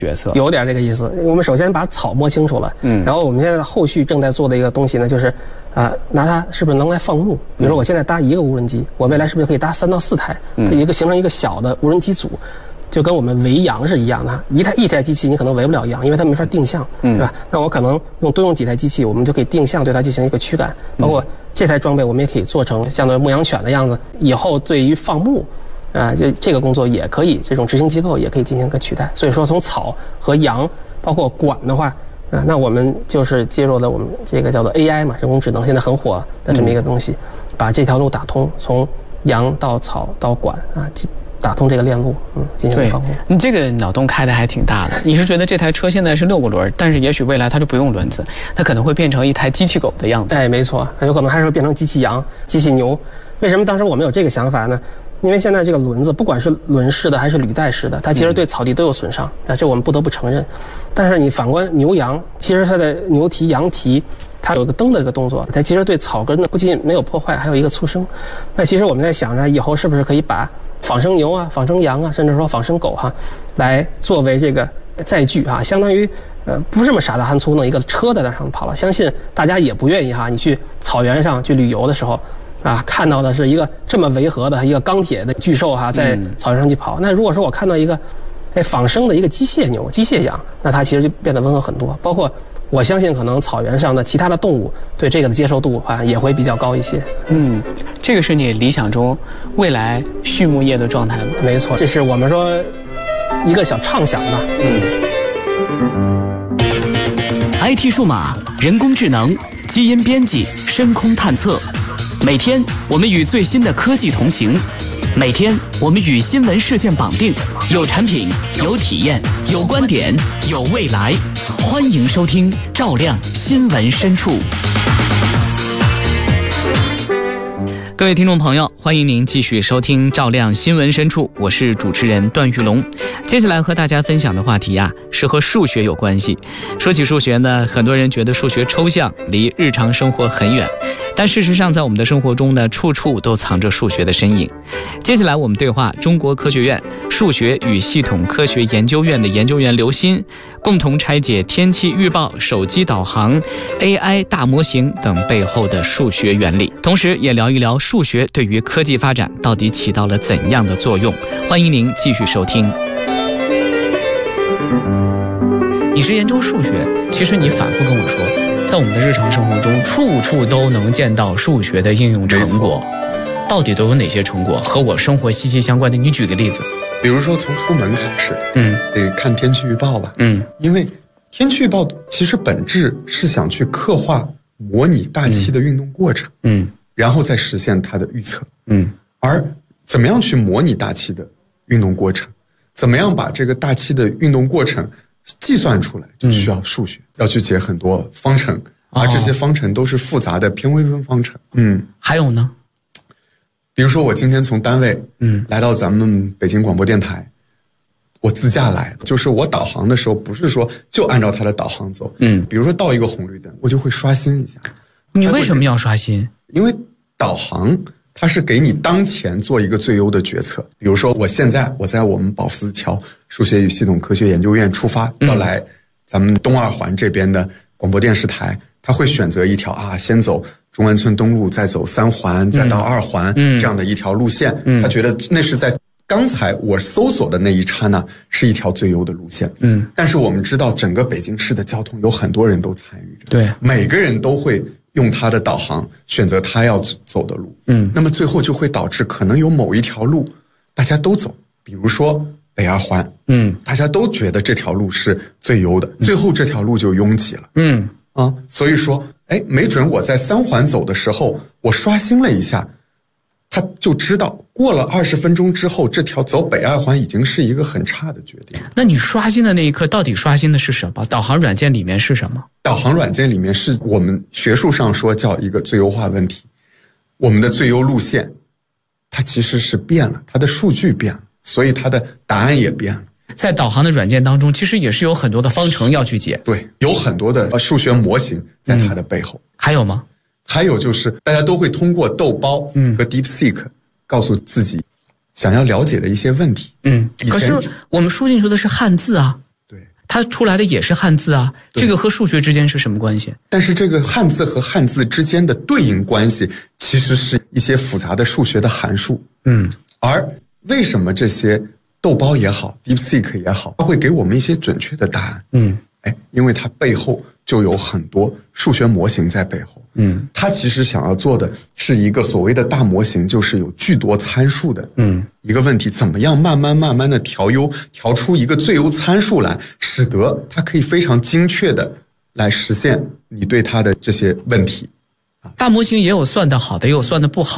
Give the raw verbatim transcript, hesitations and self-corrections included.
决策， 有点这个意思。我们首先把草摸清楚了，嗯，然后我们现在后续正在做的一个东西呢，就是，啊，拿它是不是能来放牧？比如说我现在搭一个无人机，我未来是不是可以搭三到四台，它一个形成一个小的无人机组，就跟我们围羊是一样的。一台一台机器你可能围不了羊，因为它没法定向，对吧？那我可能用多用几台机器，我们就可以定向对它进行一个驱赶。包括这台装备，我们也可以做成像牧羊犬的样子，以后对于放牧。啊，就这个工作也可以，这种执行机构也可以进行一个取代。所以说，从草和羊，包括管的话，啊，那我们就是接入了我们这个叫做 A I 嘛，人工智能现在很火的这么一个东西，把这条路打通，从羊到草到管啊，打通这个链路，嗯，进行放牧。 你这个脑洞开的还挺大的。你是觉得这台车现在是六个轮，但是也许未来它就不用轮子，它可能会变成一台机器狗的样子。 哎，没错，有可能还是会变成机器羊、机器牛。为什么当时我们有这个想法呢？因为现在这个轮子，不管是轮式的还是履带式的，它其实对草地都有损伤，啊，这我们不得不承认。但是你反观牛羊，其实它的牛蹄、羊蹄，它有个蹬的这个动作，它其实对草根呢不仅没有破坏，还有一个促生。那其实我们在想着以后是不是可以把仿生牛啊、仿生羊啊，甚至说仿生狗哈、啊，来作为这个载具啊，相当于呃不这么傻大憨粗弄一个车在那上跑了。相信大家也不愿意哈，你去草原上去旅游的时候。啊，看到的是一个这么违和的一个钢铁的巨兽哈，在草原上去跑。那如果说我看到一个，哎，仿生的一个机械牛、机械羊，那它其实就变得温和很多。包括我相信，可能草原上的其他的动物对这个的接受度啊也会比较高一些。 嗯，这个是你理想中未来畜牧业的状态吗？ 没错，这是我们说一个小畅想吧。 嗯 ，I T 数码、人工智能、基因编辑、深空探测。每天我们与最新的科技同行，每天我们与新闻事件绑定，有产品，有体验，有观点，有未来。欢迎收听照亮新闻深处。 各位听众朋友，欢迎您继续收听照亮新闻深处，我是主持人段玉龙。接下来和大家分享的话题啊，是和数学有关系。说起数学呢，很多人觉得数学抽象，离日常生活很远，但事实上在我们的生活中呢，处处都藏着数学的身影。接下来我们对话中国科学院数学与系统科学研究院的研究员刘鑫，共同拆解天气预报、手机导航、A I 大模型等背后的数学原理，同时也聊一聊数学对于科技发展到底起到了怎样的作用。欢迎您继续收听。你是研究数学，其实你反复跟我说，在我们的日常生活中处处都能见到数学的应用成果，到底都有哪些成果和我生活息息相关的？你举个例子。 比如说从出门开始，嗯，得看天气预报吧， 嗯， 因为天气预报其实本质是想去刻画、模拟大气的运动过程，嗯，然后再实现它的预测，嗯，而怎么样去模拟大气的运动过程，怎么样把这个大气的运动过程计算出来，就需要数学，嗯、要去解很多方程，而这些方程都是复杂的偏微分方程，嗯， 还有呢？ 比如说我今天从单位嗯来到咱们北京广播电台，我自驾来，就是我导航的时候不是说就按照它的导航走，嗯，比如说到一个红绿灯，我就会刷新一下。 你为什么要刷新？ 因为导航它是给你当前做一个最优的决策。比如说我现在我在我们宝福桥数学与系统科学研究院出发，要来咱们东二环这边的广播电视台，它会选择一条啊，先走中关村东路，再走三环，再到二环，嗯、这样的一条路线，嗯、他觉得那是在刚才我搜索的那一刹那是一条最优的路线。嗯，但是我们知道整个北京市的交通有很多人都参与着， 对， 每个人都会用他的导航选择他要走的路。嗯，那么最后就会导致可能有某一条路大家都走，比如说北二环，嗯，大家都觉得这条路是最优的，嗯、最后这条路就拥挤了。嗯。啊，所以说，哎，没准我在三环走的时候，我刷新了一下，他就知道过了二十分钟之后，这条走北二环已经是一个很差的决定。 那你刷新的那一刻，到底刷新的是什么？导航软件里面是什么？ 导航软件里面是我们学术上说叫一个最优化问题，我们的最优路线，它其实是变了，它的数据变了，所以它的答案也变了。 在导航的软件当中，其实也是有很多的方程要去解， 对，有很多的数学模型在它的背后。嗯、 还有吗？ 还有就是大家都会通过豆包和 DeepSeek 告诉自己想要了解的一些问题。嗯， 可是我们输进去的是汉字啊。 对， 它出来的也是汉字啊，这个和数学之间是什么关系？ 但是这个汉字和汉字之间的对应关系，其实是一些复杂的数学的函数。 嗯， 而为什么这些豆包也好 ，DeepSeek 也好，它会给我们一些准确的答案？ 嗯， 哎，因为它背后就有很多数学模型在背后。 嗯， 它其实想要做的是一个所谓的大模型，就是有巨多参数的。 嗯， 一个问题，怎么样慢慢慢慢的调优，调出一个最优参数来，使得它可以非常精确的来实现你对它的这些问题。 大模型也有算得好的，也有算得不好